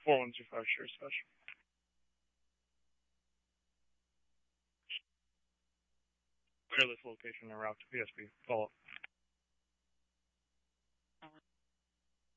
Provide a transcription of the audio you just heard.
4125 share special. Wireless location en route to PSP. Follow up.